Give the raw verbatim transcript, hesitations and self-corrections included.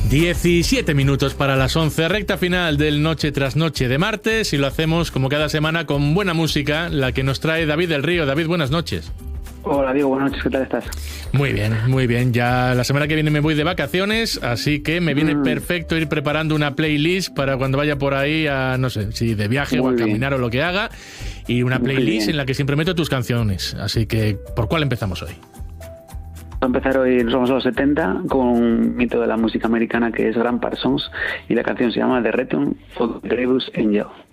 diecisiete minutos para las once, recta final del Noche tras Noche de martes, y lo hacemos como cada semana con buena música, la que nos trae David del Río. David, buenas noches. Hola Diego, buenas noches, ¿qué tal estás? Muy bien, muy bien. Ya la semana que viene me voy de vacaciones, así que me viene mm. perfecto ir preparando una playlist para cuando vaya por ahí a, no sé, si de viaje muy o a bien. caminar o lo que haga, y una playlist en la que siempre meto tus canciones. Así que, ¿por cuál empezamos hoy? Vamos a empezar hoy, nos vamos a los setenta, con un mito de la música americana que es Graham Parsons, y la canción se llama The Return of the Gregorius Angel.